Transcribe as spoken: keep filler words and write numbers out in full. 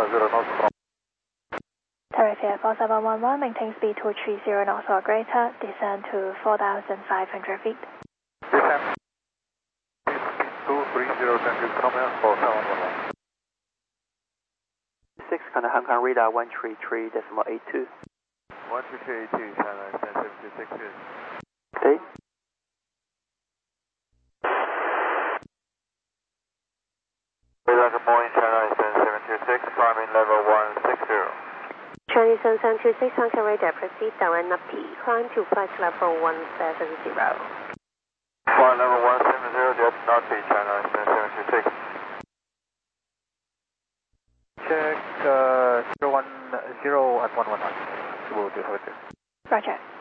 zero knots from. Tariff here four seven one one, maintain speed two three zero knots or greater, descend to four thousand five hundred feet. Descend. two three zero, thank you, Phenomenon four seven one one. six, kind of Hong Kong radar one three three decimal eight two. one three three eight two, China ten seventy-six is. Okay. Radar good morning, China ten seventy-six, climbing level one six zero. Chinese ten seventy-six, Hong Kong radar, proceed downwind up P, climb to flight level one seven zero. Flight level one seven zero, jet Nazi, China ten seventy-six. Check uh, zero one zero at one one one. Will do, Roger.